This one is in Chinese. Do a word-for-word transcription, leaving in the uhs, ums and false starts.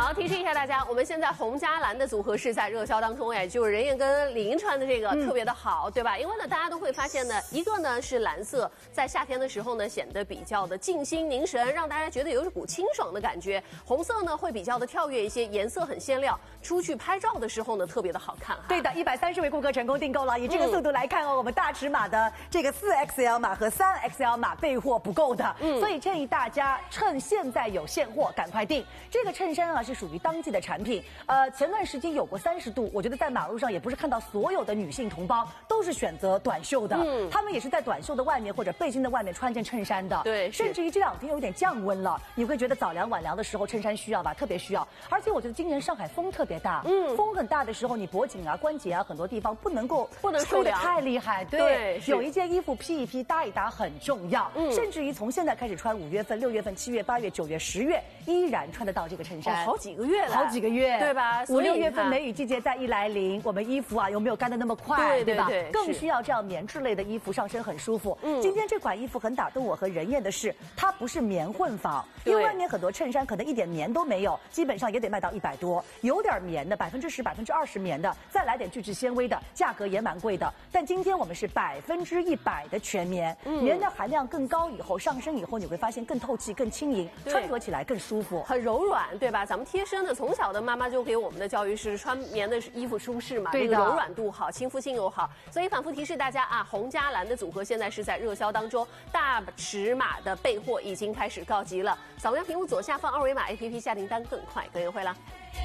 好，提示一下大家，我们现在红加蓝的组合是在热销当中，哎，就是任燕跟李莹穿的这个特别的好，嗯、对吧？因为呢，大家都会发现呢，一个呢是蓝色，在夏天的时候呢显得比较的静心凝神，让大家觉得有一股清爽的感觉。红色呢会比较的跳跃一些，颜色很鲜亮，出去拍照的时候呢特别的好看哈。 对的，一百三十位顾客成功订购了。以这个速度来看哦，嗯、我们大尺码的这个四 X L 码和三 X L 码备货不够的，嗯，所以建议大家趁现在有现货赶快订。这个衬衫啊是属于当季的产品，呃，前段时间有过三十度，我觉得在马路上也不是看到所有的女性同胞都是选择短袖的，嗯，她们也是在短袖的外面或者背心的外面穿件衬衫的，对，甚至于这两天有点降温了，你会觉得早凉晚凉的时候衬衫需要吧，特别需要。而且我觉得今年上海风特别大，嗯，风很大的时候，你脖颈啊、关节啊很多地方不能够不能吹得太厉害，对， 对， 有一件衣服披一披搭一搭很重要，嗯，甚至于从现在开始穿，五月份、六月份、七月、八月、九月、十月依然穿得到这个衬衫， 哦、好几个月了， 好几个月， 对吧？ 五六月份梅雨季节再一来临，我们衣服啊有没有干得那么快， 对吧？更需要这样棉质类的衣服，上身很舒服。嗯，今天这款衣服很打动我和任燕的是，它不是棉混纺，因为外面很多衬衫可能一点棉都没有，基本上也得卖到一百多，有点棉的百分之十、百分之二十棉的，再来点聚酯纤维的，价格也蛮贵的。但今天我们是百分之一百的全棉，嗯、棉的含量更高，以后上身以后你会发现更透气、更轻盈，穿着起来更舒服， 很柔软，对吧？咱们贴身的，从小的妈妈就给我们的教育是穿棉的衣服舒适嘛， 对的，这个柔软度好，亲肤性又好，所以反复提示大家啊，红加蓝的组合现在是在热销当中，大尺码的备货已经开始告急了。扫描屏幕左下方二维码 A P P 下订单更快更优惠啦。